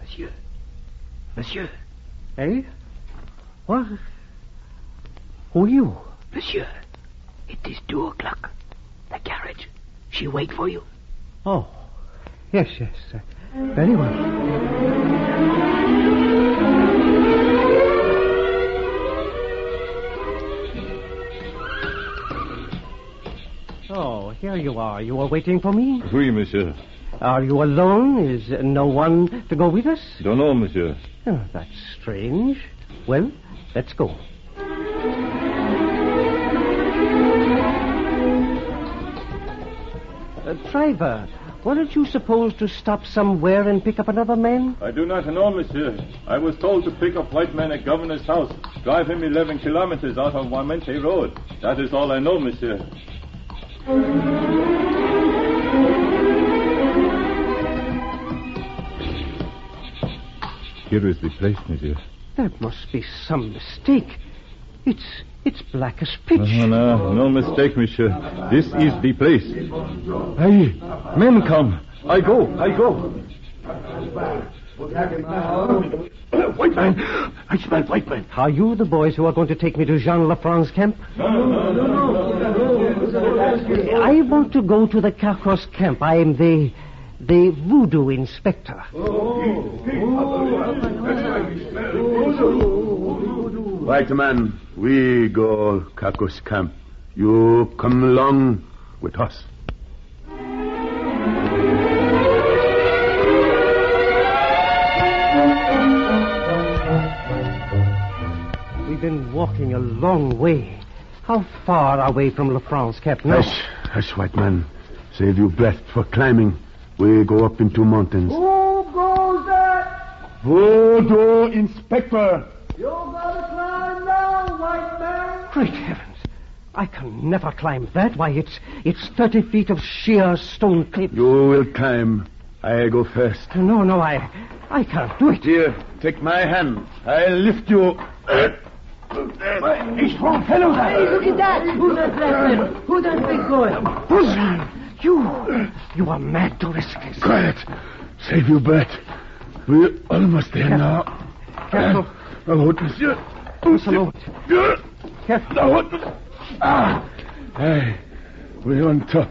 Monsieur. Monsieur. Eh? What? Who are you? Monsieur, it is 2 o'clock. The carriage. She wait for you. Oh. Yes. Very well. Oh, here you are. You are waiting for me? Oui, monsieur. Are you alone? Is no one to go with us? Don't know, monsieur. Oh, that's strange. Well, let's go. Driver, weren't you supposed to stop somewhere and pick up another man? I do not know, monsieur. I was told to pick up white man at governor's house. Drive him 11 kilometers out of Wamente Road. That is all I know, monsieur. Here is the place, monsieur. There must be some mistake. It's black as pitch. No mistake, monsieur. This is the place. Hey, men come. I go. White man. I smell white man. Are you the boys who are going to take me to Jean Lafrance's camp? No. I want to go to the Carcross camp. I am the voodoo inspector. White man, we go Carcross camp. You come along with us. We've been walking a long way. How far away from Lafrance's camp now? Hush, white man. Save your breath for climbing. We go up into mountains. Who goes there? Voodoo inspector. You gotta climb down, white man. Great heavens. I can never climb that. Why, it's 30 feet of sheer stone cliff. You will climb. I go first. No, I can't do it. Here, take my hand. I'll lift you. A strong fellow. Hey, look at that. Who's that black? Who's that big boy? Buzzard, you are mad to risk this. Quiet. Save your breath. We're almost there now. Careful. A road, monsieur. Salute. Careful. The road. Hey, we're on top.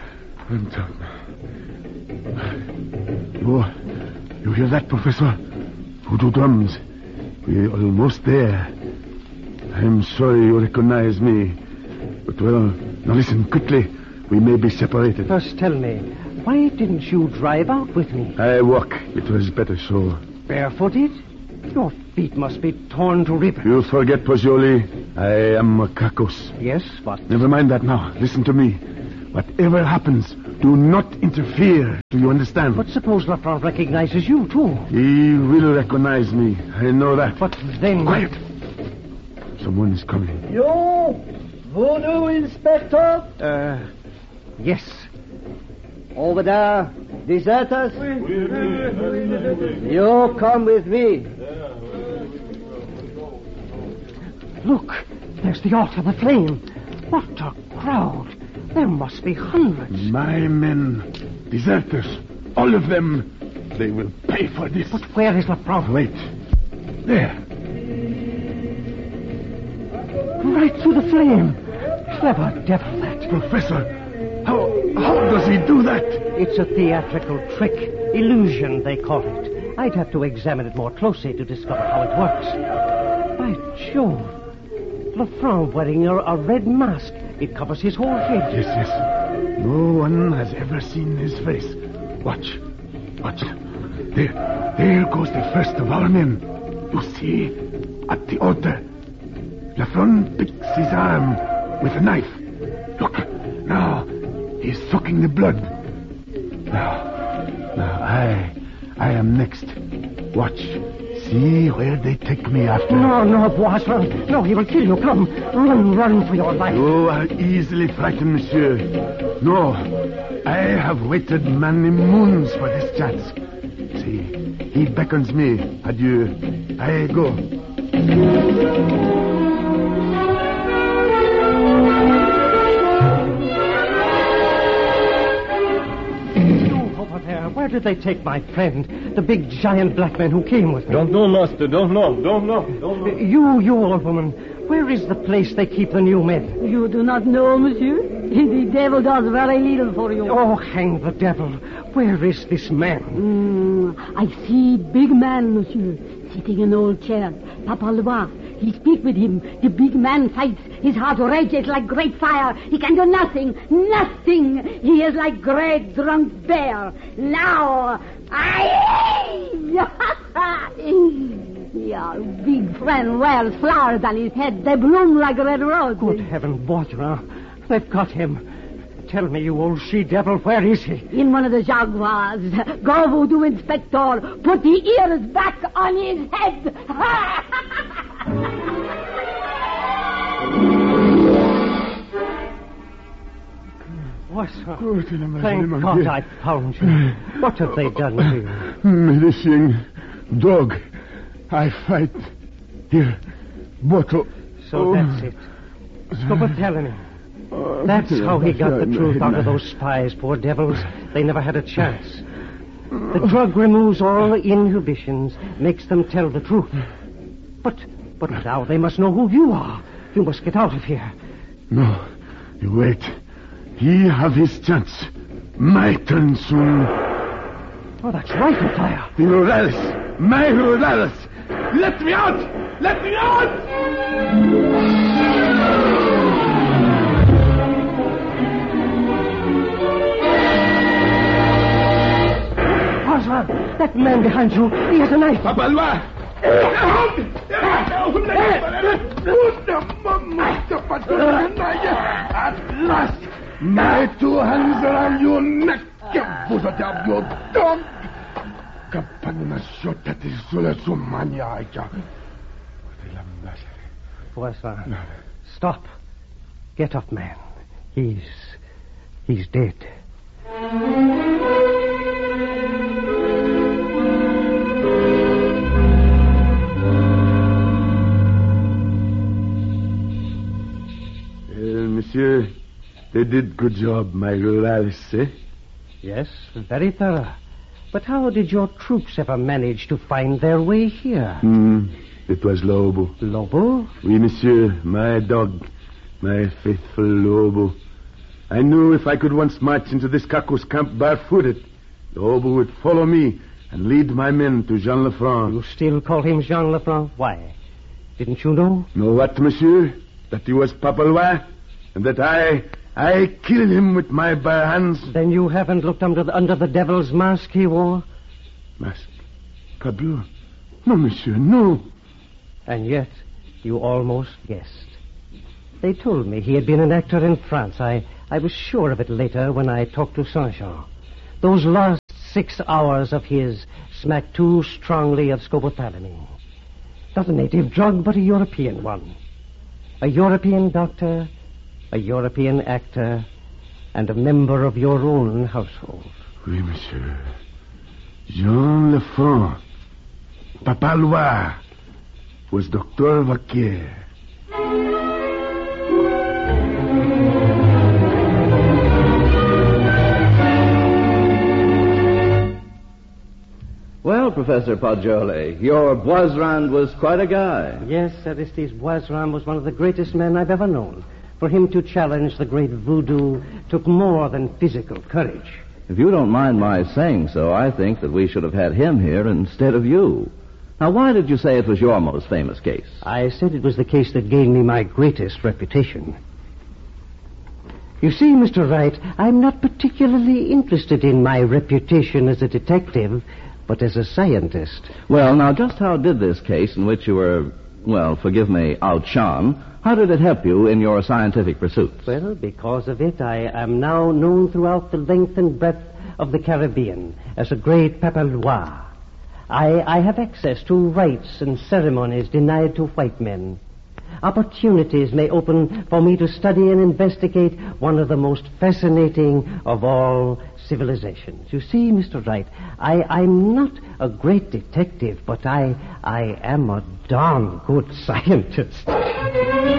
You hear that, Professor? Voodoo drums. We're almost there. I'm sorry you recognize me. But, well, now listen quickly. We may be separated. First tell me, why didn't you drive out with me? I walk. It was better so. Barefooted? Your feet must be torn to ribbons. You forget, Pozzioli. I am a Carcross. Yes, but... Never mind that now. Listen to me. Whatever happens, do not interfere. Do you understand? But suppose Lafrance recognizes you, too. He will recognize me. I know that. But then... Quiet. Someone is coming. You, voodoo inspector? Yes. Over there, deserters? You come with me. Look, there's the altar, the flame. What a crowd. There must be hundreds. My men, deserters, all of them. They will pay for this. But where is Lafrance? Wait. There. Right through the flame. Clever devil, that. Professor, how does he do that? It's a theatrical trick. Illusion, they call it. I'd have to examine it more closely to discover how it works. By Jove. Lafrance wearing a red mask. It covers his whole head. Yes. No one has ever seen his face. Watch. There goes the first of our men. You see? At the altar. Lafrance picks his arm with a knife. Look. Now, he's sucking the blood. Now, I am next. Watch. See where they take me after. No, Boisson. No, he will kill you. Come. Run for your life. You are easily frightened, monsieur. No, I have waited many moons for this chance. See, he beckons me. Adieu. I go. Where did they take my friend, the big giant black man who came with me? Don't know, master. Don't know. You old woman, where is the place they keep the new men? You do not know, monsieur? The devil does very little for you. Oh, hang the devil. Where is this man? I see big man, monsieur, sitting in old chair. Papa Loire. He speak with him. The big man fights. His heart rages like great fire. He can do nothing. Nothing. He is like great drunk bear. Now, your big friend wears flowers on his head. They bloom like red roses. Good heaven, Boisdran. They've got him. Tell me, you old she-devil, where is he? In one of the Jaguars. Go, voodoo inspector. Put the ears back on his head. Boisdran, thank God I found you. What have they done to you? Medicine, dog. I fight. Here, bottle. So that's it. Scopotalini. That's how he got the truth out of those spies, poor devils. They never had a chance. The drug removes all inhibitions, makes them tell the truth. But now they must know who you are. You must get out of here. No, you wait. He have his chance. My turn soon. Oh, that's rifle fire. The Rurales. My Rurales. Let me out! Let me out! That man behind you, he has a knife. Papa Loire! At last, my 2 hands are on your neck, you buzzard of your dog. Kapag nasyot is sula sumanya ka. Boisdran, stop. Get up, man. He's dead. Monsieur, they did good job, my Rurales, eh? Yes, very thorough. But how did your troops ever manage to find their way here? It was Lobo. Lobo? Oui, monsieur, my dog, my faithful Lobo. I knew if I could once march into this Cacos camp barefooted, Lobo would follow me and lead my men to Jean Lefranc. You still call him Jean Lefranc? Why? Didn't you know? Know what, monsieur? That he was Papa Loire? And that I killed him with my bare hands? Then you haven't looked under the devil's mask he wore? Mask? Parbleu. No, monsieur, no. And yet, you almost guessed. They told me he had been an actor in France. I was sure of it later when I talked to Saint-Jean. Those last 6 hours of his smacked too strongly of scopolamine. Not a native drug, but a European one. A European doctor, a European actor, and a member of your own household. Oui, monsieur. Jean Lefranc, Papa Loire, was Dr. Vaquier. Well, Professor Poggioli, your Boisdran was quite a guy. Yes, Aristide Boisdran was one of the greatest men I've ever known. For him to challenge the great voodoo took more than physical courage. If you don't mind my saying so, I think that we should have had him here instead of you. Now, why did you say it was your most famous case? I said it was the case that gained me my greatest reputation. You see, Mr. Wright, I'm not particularly interested in my reputation as a detective, but as a scientist. Well, now, just how did this case in which you were, well, forgive me, outshone, how did it help you in your scientific pursuits? Well, because of it, I am now known throughout the length and breadth of the Caribbean as a great Papa Loire. I have access to rites and ceremonies denied to white men. Opportunities may open for me to study and investigate one of the most fascinating of all civilizations. You see, Mr. Wright, I'm not a great detective, but I am a darn good scientist.